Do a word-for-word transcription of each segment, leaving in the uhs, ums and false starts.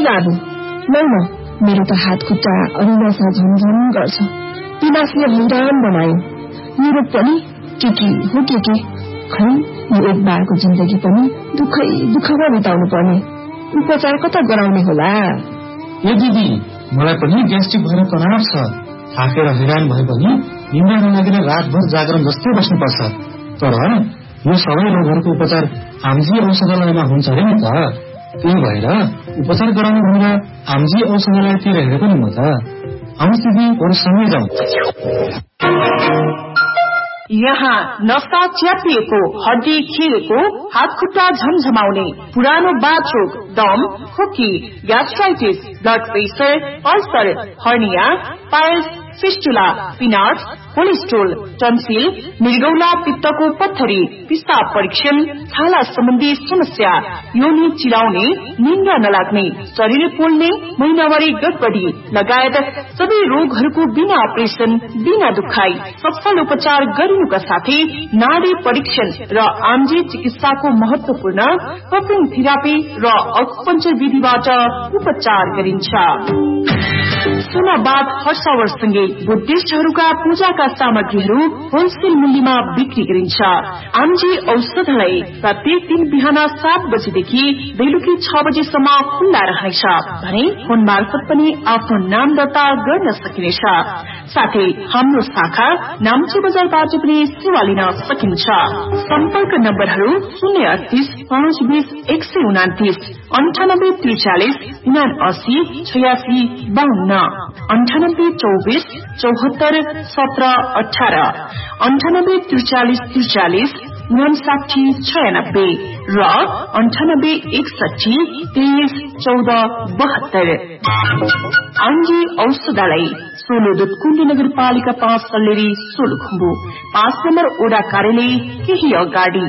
गार्नु लौ न, मेरो त हात खुट्टा अनिलासा झमझम गर्छ। पिनासले हैरान बनायो। मेरो पनि के के हो के के, खै यो एक बारको जिन्दगी पनि दुःखै दुःखमा बिताउनु पर्ने। उपचार कता गराउने होला? ए दिदी, मलाई पनि ग्यास्ट्रिक भएर तनाव छ। थाकेर हैरान भए पनि निन्द्रा नलागेर रातभर जागरण जस्तै बस्नुपर्छ। तर यो सबै रोगहरूको उपचार आमजी औषधालयमा हुन्छ अरे नि त। त्यही भएर उपचार गराउनु भनेर आमजी औषधालयतिर हेरेको नि म त। आउनुहोस् दिदी, अरू सँगै जाउँ। यहाँ नसा च्यापिएको, हड्डी खिरेको, हात खुट्टा झमझमाउने, पुरानो बाथरोग, दम, खोकी, gastritis, blood pressure, ulcer, hernia, piles, fistula, pinnate, cholesterol, tonsil, मृगौला पित्तको पत्थरी, पिसाब परीक्षण, छाला सम्बन्धी समस्या, योनि चिलाउने, निन्द्रा नलाग्ने, शरीर पोल्ने, महिनावारी गडबडी लगायत सबै रोगहरूको बिना अपरेसन, बिना दुखाई सफल उपचार गरिनुका साथै नाडी परीक्षण र आमजी चिकित्साको महत्वपूर्ण कपिङ थेरापी र अकुपञ्चर विधिबाट उपचार गरिन्छ। सुनाबाद हर्षावरसँगै बुद्धिस्टहरूका पूजाका सामग्रीहरू होलसेल मूल्यमा बिक्री गरिन्छ। आमजी औषधालय प्रत्येक दिन बिहान सात बजेदेखि बेलुकी छ बजेसम्म खुल्ला रहनेछ भने फोन मार्फत पनि आफ्नो नाम दर्ता गर्न सकिनेछ। साथै हाम्रो शाखा नाम्ची बजारबाट पनि सेवा लिन सकिन्छ। सम्पर्क नम्बरहरू शून्य अडतिस पाँच बीस एक सय उनातिस, अन्ठानब्बे त्रिचालिस उनासी छयासी बाहन्न, अन्ठानब्बे चौबिस चौहत्तर सत्र अठार, अन्ठानब्बे त्रिचालिस त्रिचालिस उनसाठी छयानब्बे र अन्ठानब्बे एकसठी तेइस चौध बहत्तर। आमजी औषधालय सोलोदुत कुण्डी नगरपालिका पाँच सल्लेरी सोलुखुम्बु, पाँच नम्बर ओडा कार्यालय केही अगाडि।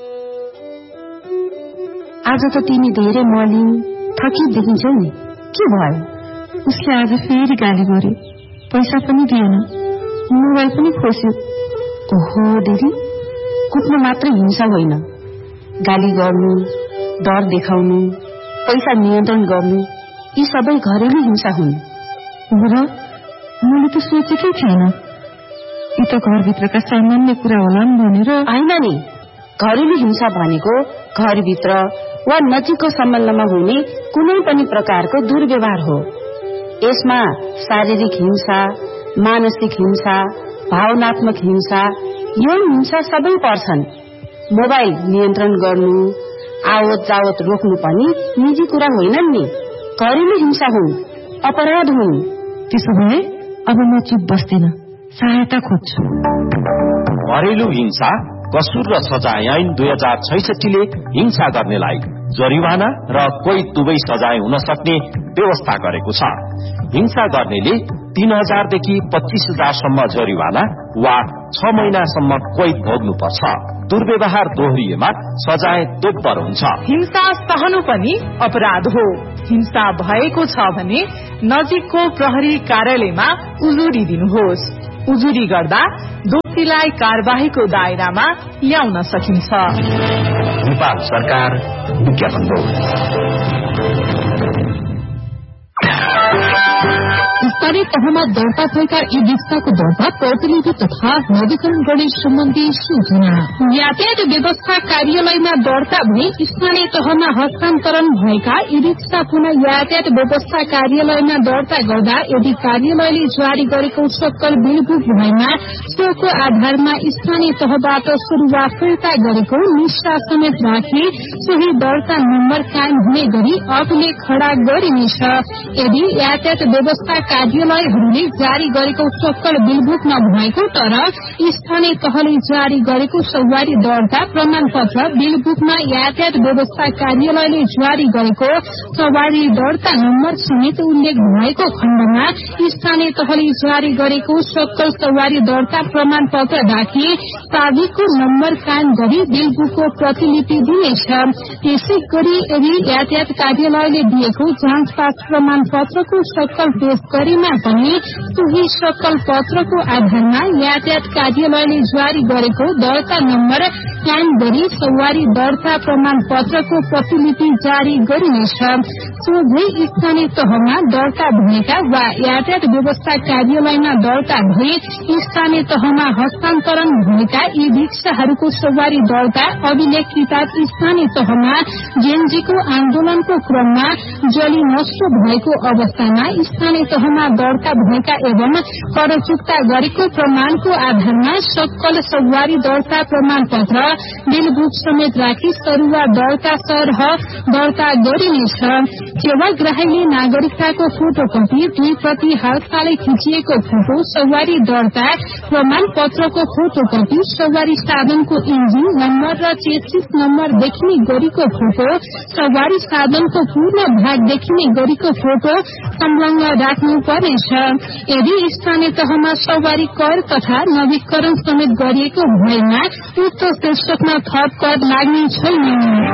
आज त तिमी धेरै मलिन थकी देखिन्छौ नि, के भयो? उसले आज फेरि गाली गर्यो, पैसा पनि दिएन, मोबाइल पनि खोस्यो। ओहो दिदी, कुट्न मात्र हिंसा होइन, गाली गर्नु, डर देखाउनु, पैसा नियन्त्रण गर्नु, यी सबै घरेलु हिंसा हुन्। र मैले त सोचेकै थिएन, यी त घरभित्रका सामान्य कुरा होला भनेर। होइन नि, घरेलु हिंसा भनेको घरभित्र वा नजिकको सम्बन्धमा हुने कुनै पनि प्रकारको दुर्व्यवहार हो। यसमा शारीरिक हिंसा, मानसिक हिंसा, भावनात्मक हिंसा, यौन हिंसा सबै पर्छन्। मोबाइल नियन्त्रण गर्नु, आवत जावत रोक्नु पनि निजी कुरा होइनन् नि, घरेलु हिंसा हुन्, अपराध हुन्। त्यसो भए अब म चुप बस्दिन, सहायता खोज्छु। घरेलु हिंसा कसुर र सजाय ऐन दुई हजार छैसठीले हिंसा गर्नेलाई जरिवाना र कोही दुवै सजाय हुन सक्ने व्यवस्था गरेको छ। हिंसा गर्नेले तीन हजारदेखि पच्चीस हजारसम्म जरिवाना वा छ महिनासम्म कैद भोग्नुपर्छ। दुर्व्यवहार दोहोरिएमा सजाय दोब्बर हुन्छ। हिंसा सहनु पनि अपराध हो। हिंसा भएको छ भने नजिकको प्रहरी कार्यालयमा उजुरी दिनुहोस्। उजुरी गर्दा दोषीलाई कार्यवाहीको दायरामा ल्याउन सकिन्छ। नेपाल सरकार विज्ञापन बोर्ड। स्थानीय तहमा दर्ता भएका ई रिक्साको दर्ता प्रतिलिपि तथा नवीकरण गर्ने सम्बन्धी सूचना। यातायात व्यवस्था कार्यालयमा दर्ता भई स्थानीय तहमा हस्तान्तरण भएका ई रिक्सा पुनः यातायात व्यवस्था कार्यालयमा दर्ता गर्दा यदि कार्यालयले जारी गरेको सक्कल बिलबुक भएमा सोको आधारमा स्थानीय तहबाट सुरुवात फिर्ता गरेको निष्ठा समेत राखी सोही दर्ता नम्बर कायम हुने गरी अभिलेख खडा गरिनेछ। यदि यातायात व्यवस्था कार्यालयहरूले जारी गरेको सक्कल बिलबुक नभएको तर स्थानीय तहले जारी गरेको सवारी दर्ता प्रमाण पत्र बिलबुकमा यातायात व्यवस्था कार्यालयले जारी गरेको सवारी दर्ता नम्बर समेत उल्लेख भएको खण्डमा स्थानीय तहले जारी गरेको सक्कल सवारी दर्ता प्रमाण पत्र राखी चाबीको नम्बर कायम गरी बिलबुकको प्रतिलिपि दिनेछ। त्यसै गरी यदि यातायात कार्यालयले दिएको जाँच पास प्रमाण पत्रको सक्कल पेश गरेमा बिना पनि सोही सकल पत्रको आधारमा यातायात कार्यालयले जारी गरेको दर्ता नम्बर स्क्यान गरी सवारी दर्ता प्रमाण पत्रको प्रतिलिपि जारी गरिनेछ। सोझै स्थानीय तहमा दर्ता भएका वा यातायात व्यवस्था कार्यालयमा दर्ता भई स्थानीय तहमा हस्तान्तरण भएका यी रिक्साहरूको सवारी दर्ता अभिलेख किताब स्थानीय तहमा जेएनजीको आन्दोलनको क्रममा जली नष्ट भएको अवस्थामा स्थानीय तहमा दर्ता भएका एवं कर चुक्ता गरेको प्रमाणको आधारमा सकल सवारी दर्ता प्रमाण पत्र बिलबुक समेत राखी सरुवा दर्ता सरह दर्ता गरिनेछ। केवल ग्राहकले नागरिकताको फोटोकपी दुई प्रति हालसालै खिचिएको फोटो सवारी दर्ता प्रमाण पत्रको फोटोकपी सवारी साधनको इन्जिन नम्बर र चेसिस नम्बर देखिने गरीको फोटो सवारी साधनको पूर्ण भाग देखिने गरीको फोटो संलग्न राख्नु पर्नेछ। यदि स्थानीय तहमा सवारी कर तथा नवीकरण समेत गरिएको भएमा उक्त शीर्षकमा थप कर लाग्ने छैन।